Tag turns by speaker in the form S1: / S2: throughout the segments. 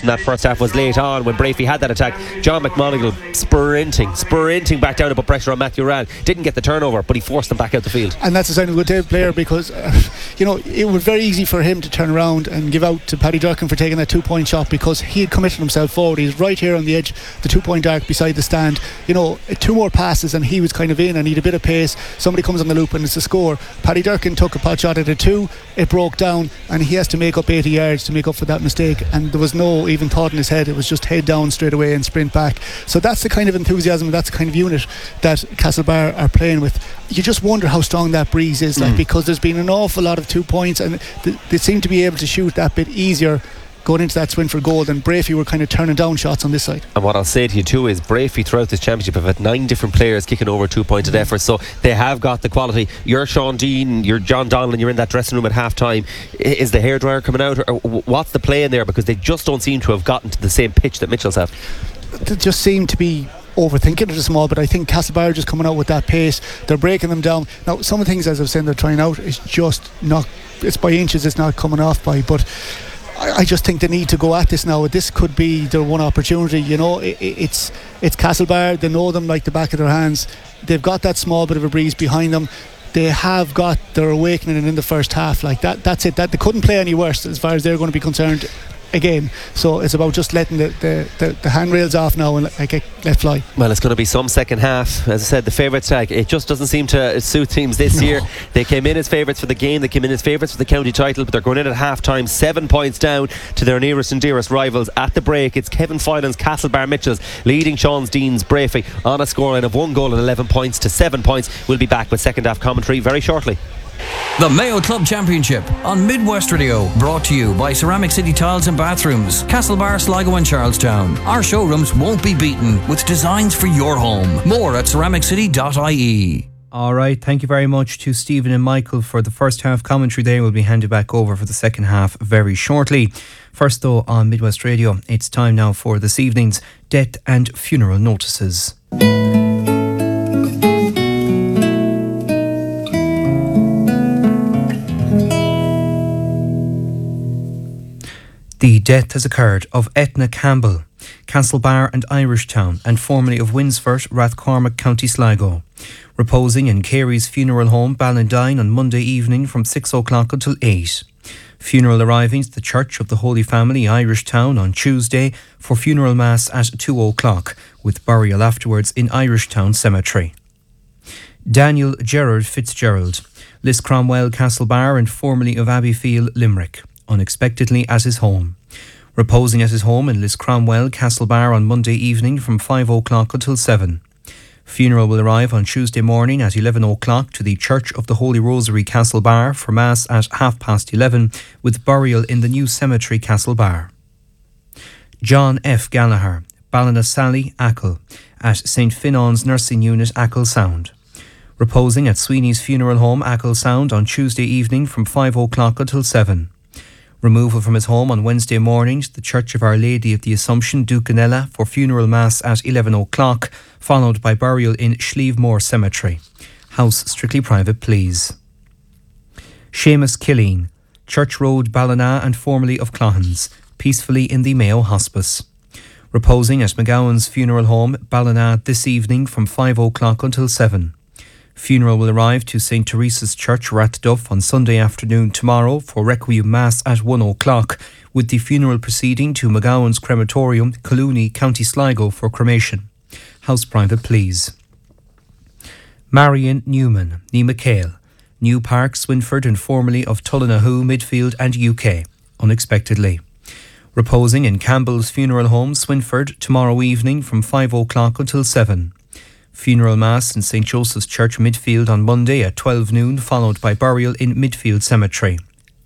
S1: in that first half was late on when Brafey had that attack. John McMonigal sprinting back down to put pressure on Matthew Ryan. Didn't get the turnover, but he forced them back out the field.
S2: And that's a sign of a good player, because it was very easy for him to turn around and give out to Paddy Durkin for taking that 2-point shot, because he had committed himself forward. He's right here on the edge, the 2-point arc beside the stand. 2 more passes and he was kind of in, and he had a bit of pace. Somebody comes on the loop and it's a score. Paddy Durkin took a pot shot at a 2, it broke down, and he has to make up 80 yards to make up for that mistake, and there was no even thought in his head. It was just head down straight away and sprint back. So that's the kind of enthusiasm, that's the kind of unit that Castlebar are playing with. You just wonder how strong that breeze is, because there's been an awful lot of 2 points, and they seem to be able to shoot that bit easier going into that swing for goal, and Brafey were kind of turning down shots on this side.
S1: And what I'll say to you too is Brafey throughout this championship have had 9 different players kicking over 2-pointed efforts, so they have got the quality. You're Sean Dean, you're John Donnellan, you're in that dressing room at half time. Is the hairdryer coming out, or what's the play in there? Because they just don't seem to have gotten to the same pitch that Mitchell's have.
S2: They just seem to be overthinking it a small bit. I think Castlebar are just coming out with that pace. They're breaking them down. Now, some of the things, as I've said, they're trying out, it's just not, it's by inches, it's not coming off by, but I just think they need to go at this now. This could be their one opportunity. It's Castlebar. They know them like the back of their hands. They've got that small bit of a breeze behind them. They have got their awakening in the first half. Like that's it. That they couldn't play any worse as far as they're going to be concerned. Again, so it's about just letting the handrails off now and let fly.
S1: Well, it's going to be some second half. As I said, the favourites tag, it just doesn't seem to suit teams this year. They came in as favourites for the game, they came in as favourites for the county title, but they're going in at half time 7 points down to their nearest and dearest rivals. At the break, it's Kevin Foylan's Castlebar Mitchells leading Sean Dean's Brafey on a scoreline of 1 goal and 11 points to 7 points. We'll be back with second half commentary very shortly.
S3: The Mayo Club Championship on Midwest Radio, brought to you by Ceramic City Tiles and Bathrooms, Castlebar, Sligo and Charlestown. Our showrooms won't be beaten with designs for your home. More at ceramiccity.ie.
S4: Alright, thank you very much to Stephen and Michael for the first half commentary there. We'll be handed back over for the second half very shortly. First though, on Midwest Radio, it's time now for this evening's death and funeral notices. The death has occurred of Etna Campbell, Castlebar and Irishtown, and formerly of Winsford, Rathcormac, County Sligo, reposing in Carey's funeral home, Ballandine, on Monday evening from 6 o'clock until 8. Funeral arriving to the Church of the Holy Family, Irishtown, on Tuesday for funeral mass at 2 o'clock, with burial afterwards in Irishtown Cemetery. Daniel Gerard Fitzgerald, Liscromwell, Castlebar, and formerly of Abbeyfield, Limerick, unexpectedly at his home. Reposing at his home in Liscromwell, Castlebar, on Monday evening from 5 o'clock until 7. Funeral will arrive on Tuesday morning at 11 o'clock to the Church of the Holy Rosary, Castlebar, for Mass at 11:30, with burial in the new cemetery, Castlebar. John F. Gallagher, Ballinasally, Achill, at St. Finon's Nursing Unit, Achill Sound. Reposing at Sweeney's Funeral Home, Achill Sound, on Tuesday evening from 5 o'clock until 7. Removal from his home on Wednesday morning to the Church of Our Lady of the Assumption, Ducanella, for funeral mass at 11 o'clock, followed by burial in Schlievemore Cemetery. House strictly private, please. Seamus Killeen, Church Road, Ballina, and formerly of Clohans, peacefully in the Mayo Hospice. Reposing at McGowan's Funeral Home, Ballina, this evening from 5 o'clock until 7. Funeral will arrive to St. Teresa's Church, Rathduff, on Sunday afternoon tomorrow for Requiem Mass at 1 o'clock, with the funeral proceeding to McGowan's Crematorium, Collooney, County Sligo, for cremation. House private, please. Marion Newman, Nee McHale, New Park, Swinford, and formerly of Tullinahu, Midfield and UK, unexpectedly. Reposing in Campbell's Funeral Home, Swinford, tomorrow evening from 5 o'clock until 7. Funeral Mass in St. Joseph's Church, Midfield, on Monday at 12 noon, followed by burial in Midfield Cemetery.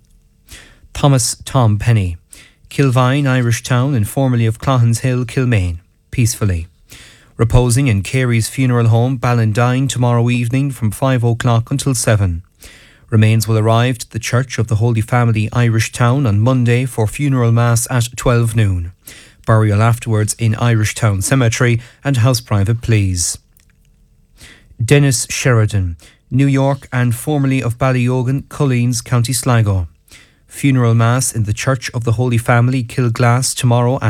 S4: Thomas Tom Penny, Kilvine, Irishtown, and formerly of Clohans Hill, Kilmaine, peacefully. Reposing in Carey's Funeral Home, Ballandine, tomorrow evening from 5 o'clock until 7. Remains will arrive to the Church of the Holy Family, Irishtown, on Monday for funeral mass at 12 noon. Burial afterwards in Irishtown Cemetery, and house private, please. Dennis Sheridan, New York, and formerly of Ballyogan, Culleens, County Sligo. Funeral mass in the Church of the Holy Family, Kilglass, tomorrow